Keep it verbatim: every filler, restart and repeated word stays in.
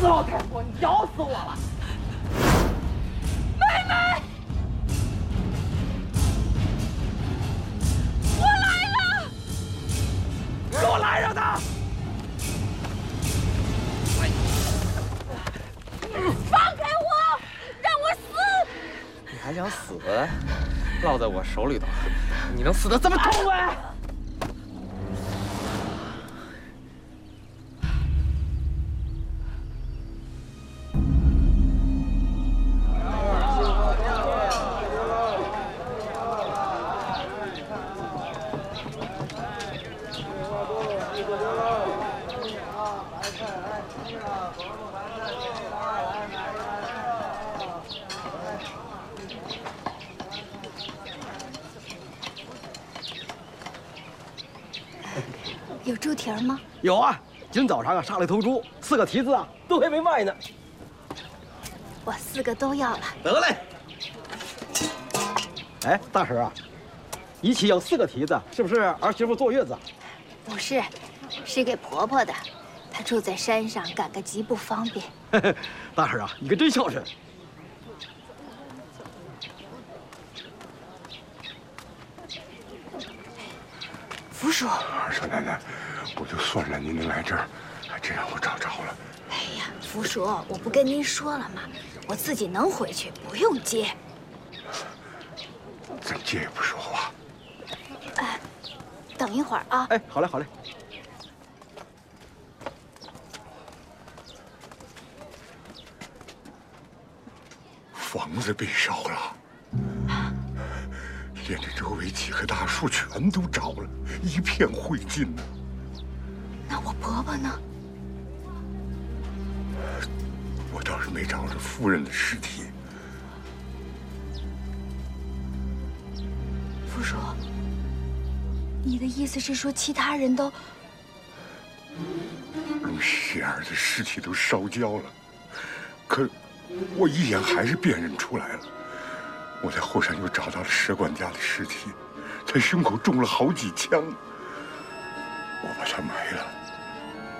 老太婆，你咬死我了！ 妹妹，我来了！ 给我拦着他！ 放开我，让我死！ 你还想死？落在我手里头，你能死得这么痛快？ 有猪蹄儿吗？ 有啊，今早上啊杀了一头猪，四个蹄子啊都还没卖呢。 我四个都要了。 得嘞。哎，大婶啊，一起要四个蹄子，是不是儿媳妇坐月子？ 不是，是给婆婆的。她住在山上，赶个集不方便。 大婶啊，你可真孝顺。 福叔， 少奶奶，我就算了您能来这儿，还真让我找着了。 哎呀，福叔，我不跟您说了吗？我自己能回去，不用接。 咱接也不说话。 哎，等一会儿啊。 哎，好嘞，好嘞。 房子被烧了。 连这周围几棵大树全都着了，一片灰烬呢。 那我婆婆呢？ 我倒是没找着夫人的尸体。 福叔，你的意思是说其他人都…… 陆喜儿的尸体都烧焦了，可我一眼还是辨认出来了。 我在后山又找到了佘管家的尸体，他胸口中了好几枪，我把他埋了。